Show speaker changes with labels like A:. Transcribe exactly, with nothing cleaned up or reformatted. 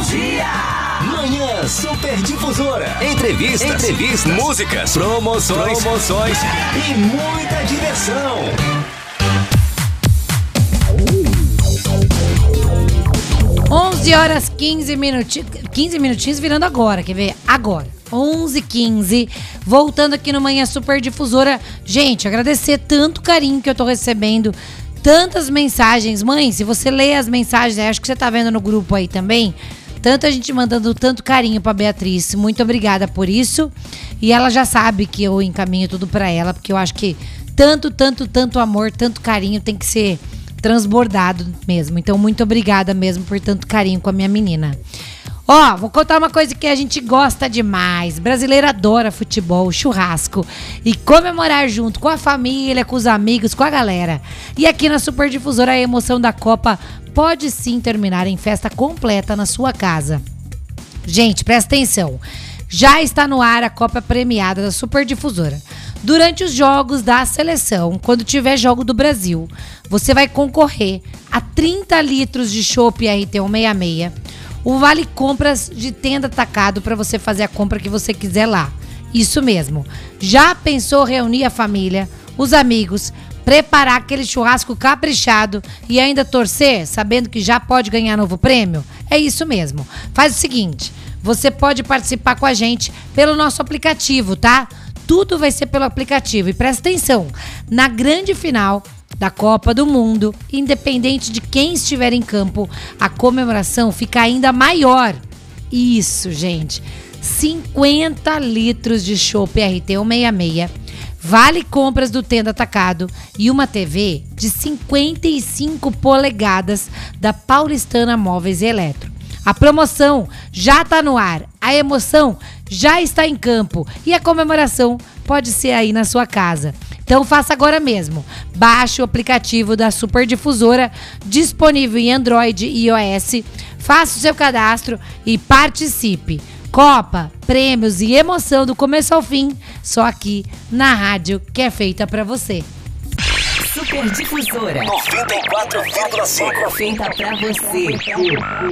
A: dia!
B: Manhã Super Difusora. Entrevistas, Entrevistas, músicas, promoções, promoções e muita diversão.
C: onze horas quinze minutinhos, quinze minutinhos virando agora, quer ver? Agora, onze e quinze, voltando aqui no Manhã Super Difusora. Gente, agradecer tanto carinho que eu tô recebendo, tantas mensagens. Mãe, se você lê as mensagens, acho que você tá vendo no grupo aí também, tanta gente mandando tanto carinho pra Beatriz. Muito obrigada por isso. E ela já sabe que eu encaminho tudo pra ela, porque eu acho que tanto, tanto, tanto amor, tanto carinho tem que ser transbordado mesmo. Então, muito obrigada mesmo por tanto carinho com a minha menina. Ó, vou contar uma coisa que a gente gosta demais. Brasileiro adora futebol, churrasco e comemorar junto com a família, com os amigos, com a galera. E aqui na Super Difusora a emoção da Copa pode sim terminar em festa completa na sua casa. Gente, presta atenção. Já está no ar a Copa Premiada da Super Difusora. Durante os jogos da seleção, quando tiver jogo do Brasil, você vai concorrer a trinta litros de chopp R T cento e sessenta e seis, o vale compras de tenda atacado para você fazer a compra que você quiser lá. Isso mesmo. Já pensou reunir a família, os amigos, preparar aquele churrasco caprichado e ainda torcer, sabendo que já pode ganhar novo prêmio? É isso mesmo. Faz o seguinte, você pode participar com a gente pelo nosso aplicativo, tá? Tudo vai ser pelo aplicativo. E presta atenção, na grande final da Copa do Mundo, independente de quem estiver em campo, a comemoração fica ainda maior. Isso, gente. cinquenta litros de chopp R T cento e sessenta e seis, vale compras do Tenda Atacado e uma T V de cinquenta e cinco polegadas da Paulistana Móveis e Eletro. A promoção já está no ar, a emoção já está em campo e a comemoração pode ser aí na sua casa. Então faça agora mesmo. Baixe o aplicativo da Super Difusora, disponível em Android e iOS. Faça o seu cadastro e participe. Copa, prêmios e emoção do começo ao fim, só aqui na rádio que é feita pra você.
A: Super Difusora
B: noventa e quatro vírgula cinco.
A: feita pra você.